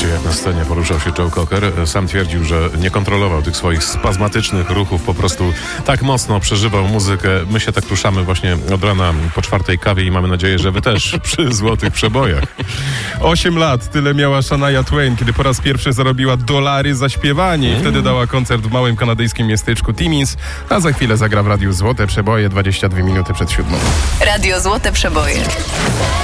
Zobaczcie, jak na scenie poruszał się Joe Cocker. Sam twierdził, że nie kontrolował tych swoich spazmatycznych ruchów, po prostu tak mocno przeżywał muzykę. My się tak ruszamy właśnie od rana po 4 kawie i mamy nadzieję, że wy też przy złotych przebojach. 8 lat, tyle miała Shania Twain, kiedy po raz pierwszy zarobiła $, za śpiewanie. I wtedy dała koncert w małym kanadyjskim miasteczku Timmins, a za chwilę zagra w radiu Złote Przeboje 22 minuty przed 7. Radio Złote Przeboje.